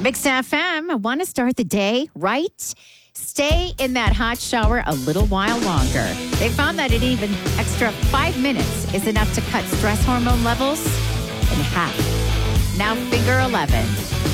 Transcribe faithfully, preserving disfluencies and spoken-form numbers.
Mix F M, want to start the day right? Stay in that hot shower a little while longer. They found that an even extra five minutes is enough to cut stress hormone levels in half. Now, Finger eleven.